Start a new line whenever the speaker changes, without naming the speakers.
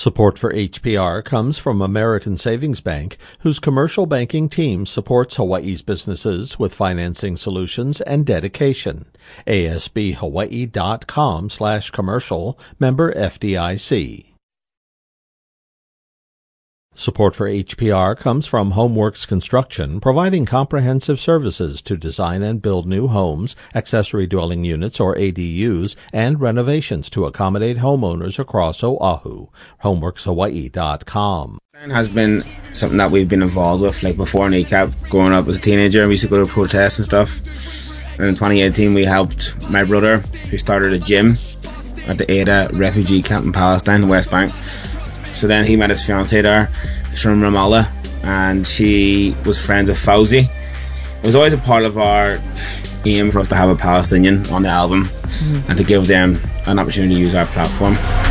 Support for HPR comes from American Savings Bank, whose commercial banking team supports Hawaii's businesses with financing solutions and dedication. ASBHawaii.com/commercial, member FDIC. Support for HPR comes from Homeworks Construction, providing comprehensive services to design and build new homes, accessory dwelling units or ADUs, and renovations to accommodate homeowners across Oahu. Homeworkshawaii.com.
Has been something that we've been involved with, like before NECAP. Growing up as a teenager, we used to go to protests and stuff. And in 2018, we helped my brother, who started a gym at the Ada refugee camp in Palestine, the West Bank. So then he met his fiancée there. She's from Ramallah, and she was friends with Fauzi. It was always a part of our aim for us to have a Palestinian on the album and to give them an opportunity to use our platform.